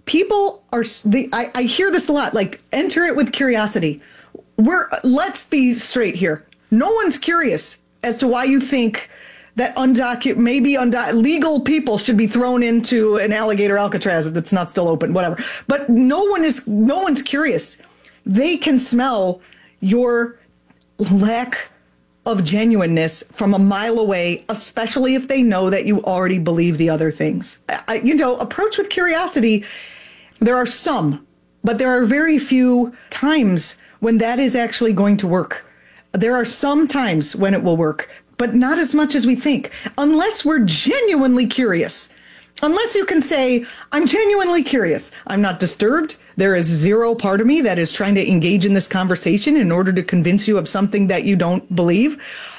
people are, the, I, I hear this a lot, like enter it with curiosity. We're, let's be straight here. No one's curious as to why you think that undocumented, maybe undo- legal people should be thrown into an alligator Alcatraz that's not still open, whatever. But no one is, no one's curious. They can smell your lack of genuineness from a mile away, especially if they know that you already believe the other things. I, you know, approach with curiosity. There are some, but there are very few times when that is actually going to work. There are some times when it will work, but not as much as we think, unless we're genuinely curious. Unless you can say, I'm genuinely curious. I'm not disturbed. There is zero part of me that is trying to engage in this conversation in order to convince you of something that you don't believe.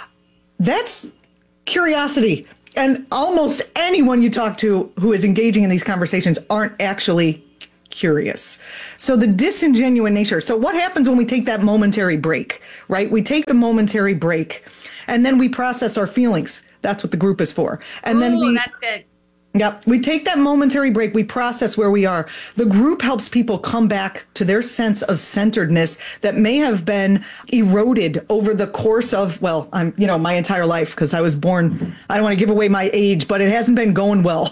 That's curiosity. And almost anyone you talk to who is engaging in these conversations aren't actually curious. So the disingenuous nature. So what happens when we take that momentary break, right? We take the momentary break and then we process our feelings. That's what the group is for. And Ooh, then we, that's good. Yep. We take that momentary break. We process where we are. The group helps people come back to their sense of centeredness that may have been eroded over the course of, well, I'm, you know, my entire life, because I was born, I don't want to give away my age, but it hasn't been going well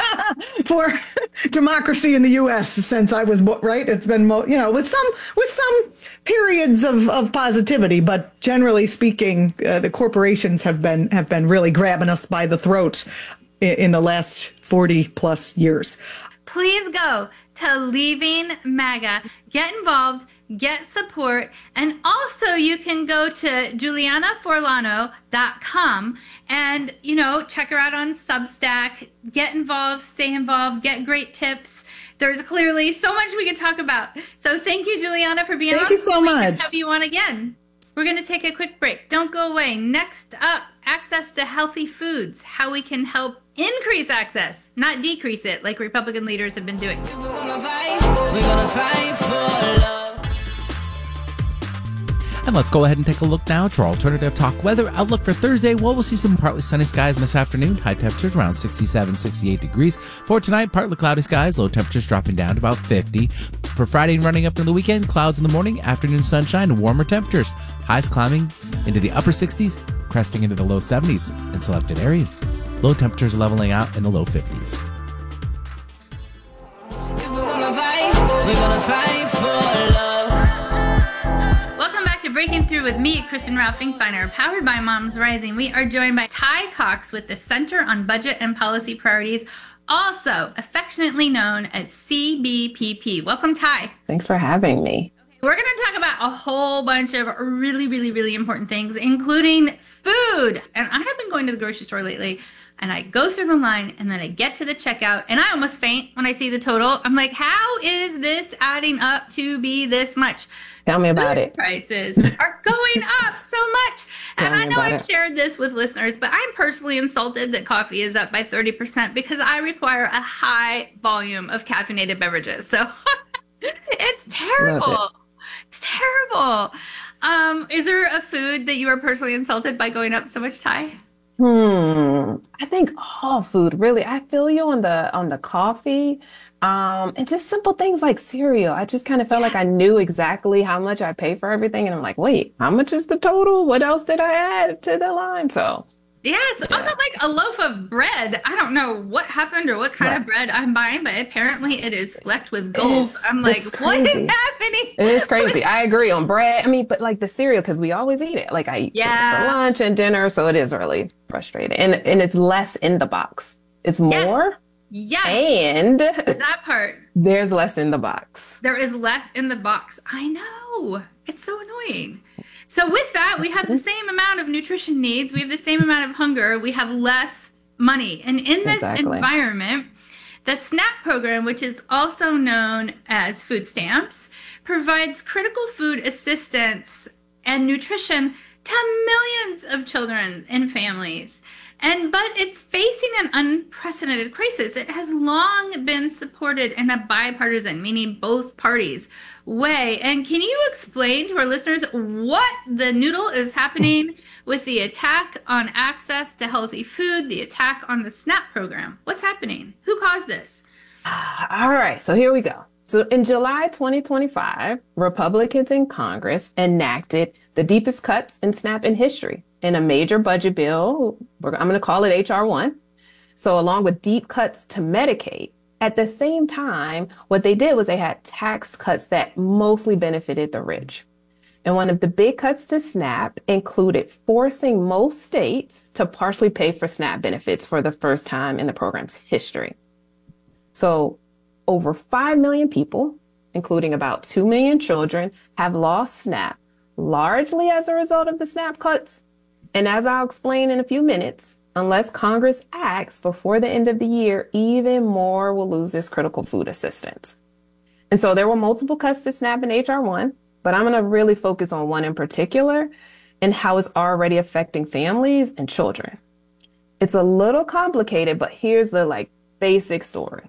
for democracy in the U S since I was born, right? It's been, you know, with some, with some periods of, of positivity, but generally speaking, uh, the corporations have been, have been really grabbing us by the throat in the last forty plus years. Please go to Leaving MAGA, get involved, get support, and also you can go to Juliana Forlano dot com and, you know, check her out on Substack, get involved, stay involved, get great tips. There's clearly so much we could talk about. So thank you, Juliana, for being on. Thank you so much. We can have you on again. We're going to take a quick break. Don't go away. Next up, access to healthy foods, how we can help increase access, not decrease it like Republican leaders have been doing. We're gonna fight, we're gonna fight for love. And let's go ahead and take a look now to our alternative talk weather outlook for Thursday. Well, we'll see some partly sunny skies this afternoon. High temperatures around sixty-seven, sixty-eight degrees. For tonight, partly cloudy skies. Low temperatures dropping down to about fifty. For Friday and running up into the weekend, clouds in the morning, afternoon sunshine, and warmer temperatures. Highs climbing into the upper sixties, cresting into the low seventies in selected areas. Low temperatures leveling out in the low fifties. We're gonna fight, we're gonna fight for love. Welcome back to Breaking Through with me, Kristen Ralph Finkbeiner, powered by Moms Rising. We are joined by Ty Cox with the Center on Budget and Policy Priorities, also affectionately known as C B P P. Welcome, Ty. Thanks for having me. We're going to talk about a whole bunch of really, really, really important things, including food. And I have been going to the grocery store lately, and I go through the line, and then I get to the checkout, and I almost faint when I see the total. I'm like, how is this adding up to be this much? Tell me about Food it. Prices are going up so much. And Tell I me know about I've it. shared this with listeners, but I'm personally insulted that coffee is up by thirty percent because I require a high volume of caffeinated beverages. So it's terrible. Love It's terrible. Um, is there a food that you are personally insulted by going up so much, Ty? Hmm. I think all food, really. I feel you on the on the coffee. Um, and just simple things like cereal. I just kind of felt like I knew exactly how much I pay for everything. And I'm like, wait, how much is the total? What else did I add to the line? So Yes. Also, like a loaf of bread. I don't know what happened or what kind Right. of bread I'm buying, but apparently it is flecked with It gold. is- I'm like, it's what is crazy. happening? It is crazy. I agree on bread. I mean, but like the cereal, because we always eat it. Like I eat Yeah. cereal for lunch and dinner, so it is really frustrating. And and it's less in the box. It's more, Yes. and That part. there's less in the box. There is less in the box. I know. It's so annoying. So with that, we have the same amount of nutrition needs. We have the same amount of hunger. We have less money. And in this Exactly. environment, the SNAP program, which is also known as food stamps, provides critical food assistance and nutrition to millions of children and families. And but it's facing an unprecedented crisis. It has long been supported in a bipartisan, meaning both parties, way. And can you explain to our listeners what the noodle is happening with the attack on access to healthy food, the attack on the SNAP program? What's happening? Who caused this? All right, so here we go. So in July twenty twenty-five, Republicans in Congress enacted the deepest cuts in SNAP in history in a major budget bill. I'm going to call it H R one. So along with deep cuts to Medicaid, at the same time, what they did was they had tax cuts that mostly benefited the rich. And one of the big cuts to SNAP included forcing most states to partially pay for SNAP benefits for the first time in the program's history. So over five million people, including about two million children, have lost SNAP, largely as a result of the SNAP cuts. And as I'll explain in a few minutes, unless Congress acts before the end of the year, even more will lose this critical food assistance. And so there were multiple cuts to SNAP in H R one, but I'm going to really focus on one in particular and how it's already affecting families and children. It's a little complicated, but here's the like basic story.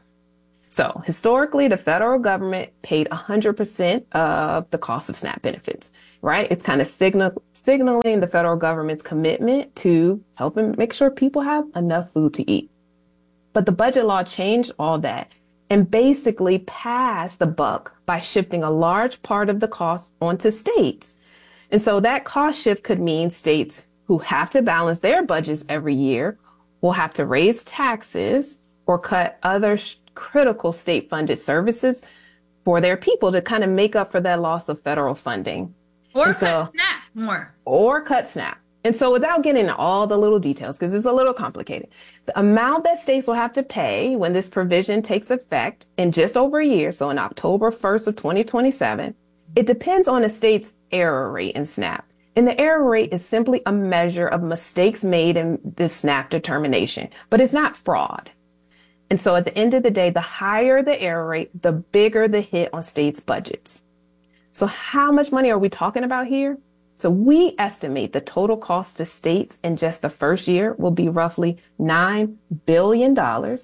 So historically, the federal government paid one hundred percent of the cost of SNAP benefits, right? It's kind of signal, signaling the federal government's commitment to helping make sure people have enough food to eat. But the budget law changed all that and basically passed the buck by shifting a large part of the cost onto states. And so that cost shift could mean states who have to balance their budgets every year will have to raise taxes or cut other sh- critical state-funded services for their people to kind of make up for that loss of federal funding. Or And cut so- SNAP more. Or cut SNAP. And so without getting into all the little details, because it's a little complicated, the amount that states will have to pay when this provision takes effect in just over a year, so in October first of twenty twenty-seven, it depends on a state's error rate in SNAP. And the error rate is simply a measure of mistakes made in the SNAP determination, but it's not fraud. And so at the end of the day, the higher the error rate, the bigger the hit on states' budgets. So how much money are we talking about here? So we estimate the total cost to states in just the first year will be roughly nine billion dollars.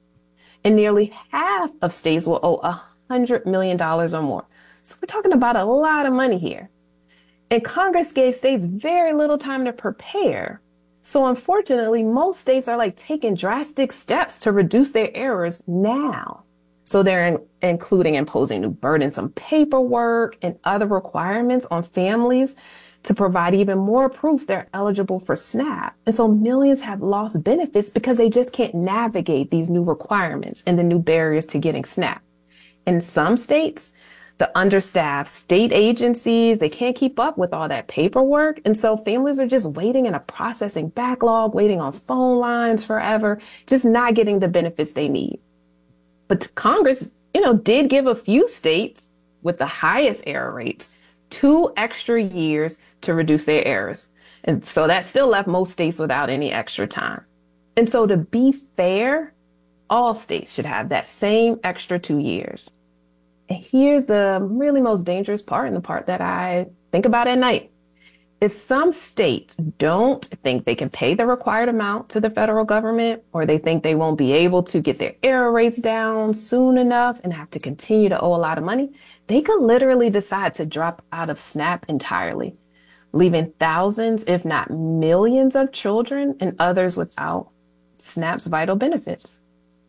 And nearly half of states will owe one hundred million dollars or more. So we're talking about a lot of money here. And Congress gave states very little time to prepare. So unfortunately, most states are like taking drastic steps to reduce their errors now. So they're in, including imposing new burdensome paperwork and other requirements on families to provide even more proof they're eligible for SNAP. And so millions have lost benefits because they just can't navigate these new requirements and the new barriers to getting SNAP. In some states, the understaffed state agencies, they can't keep up with all that paperwork. And so families are just waiting in a processing backlog, waiting on phone lines forever, just not getting the benefits they need. But Congress, you know, did give a few states with the highest error rates two extra years to reduce their errors. And so that still left most states without any extra time. And so to be fair, all states should have that same extra two years. And here's the really most dangerous part and the part that I think about at night. If some states don't think they can pay the required amount to the federal government, or they think they won't be able to get their error rates down soon enough and have to continue to owe a lot of money, they could literally decide to drop out of SNAP entirely, leaving thousands, if not millions of children and others without SNAP's vital benefits.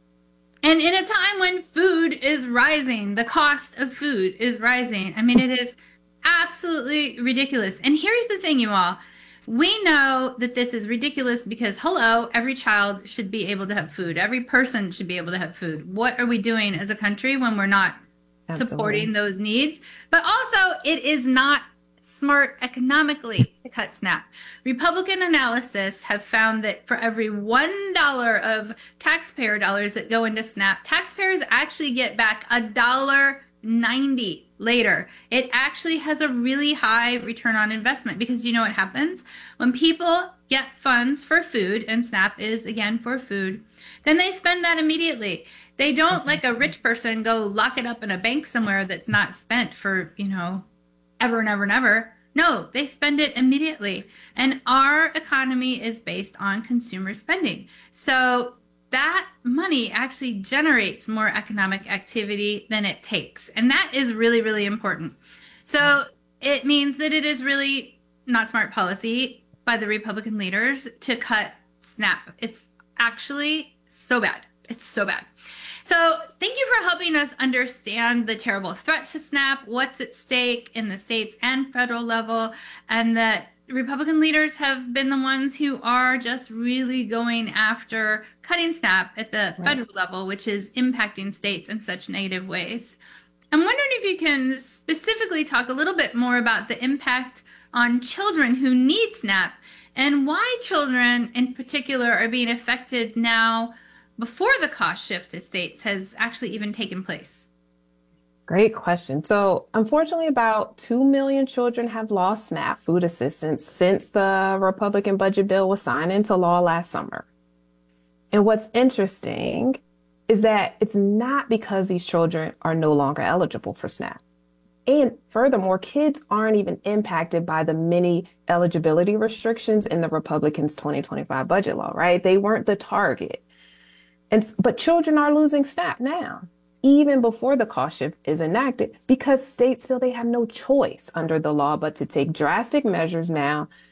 And in a time when food is rising, the cost of food is rising. I mean, it is absolutely ridiculous. And here's the thing, you all. We know that this is ridiculous because, hello, every child should be able to have food. Every person should be able to have food. What are we doing as a country when we're not Absolutely. supporting those needs? But also, it is not smart economically to cut SNAP. Republican analysis have found that for every one dollar of taxpayer dollars that go into SNAP, taxpayers actually get back a dollar ninety later. It actually has a really high return on investment because you know what happens? When people get funds for food, and SNAP is again for food, then they spend that immediately. They don't, like a rich person, go lock it up in a bank somewhere that's not spent for, you know, ever and ever and ever. No, they spend it immediately. And our economy is based on consumer spending. So that money actually generates more economic activity than it takes. And that is really, really important. So it means that it is really not smart policy by the Republican leaders to cut SNAP. It's actually so bad. It's so bad. So thank you for helping us understand the terrible threat to SNAP, what's at stake in the states and federal level, and that Republican leaders have been the ones who are just really going after cutting SNAP at the right. federal level, which is impacting states in such negative ways. I'm wondering if you can specifically talk a little bit more about the impact on children who need SNAP and why children in particular are being affected now before the cost shift to states has actually even taken place. Great question. So unfortunately, about two million children have lost SNAP food assistance since the Republican budget bill was signed into law last summer. And what's interesting is that it's not because these children are no longer eligible for SNAP. And furthermore, kids aren't even impacted by the many eligibility restrictions in the Republicans' twenty twenty-five budget law, right? They weren't the target. And, but children are losing SNAP now, even before the cost shift is enacted, because states feel they have no choice under the law but to take drastic measures now